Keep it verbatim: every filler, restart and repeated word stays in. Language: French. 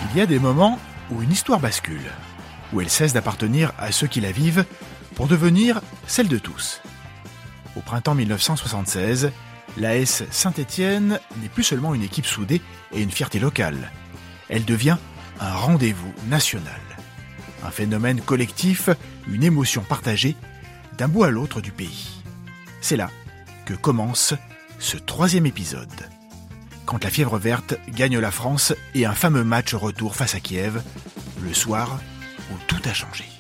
Il y a des moments où une histoire bascule, où elle cesse d'appartenir à ceux qui la vivent pour devenir celle de tous. Au printemps mille neuf cent soixante-seize, l'A S Saint-Étienne n'est plus seulement une équipe soudée et une fierté locale. Elle devient un rendez-vous national. Un phénomène collectif, une émotion partagée d'un bout à l'autre du pays. C'est là que commence ce troisième épisode. Quand la fièvre verte gagne la France et un fameux match retour face à Kiev, le soir où tout a changé.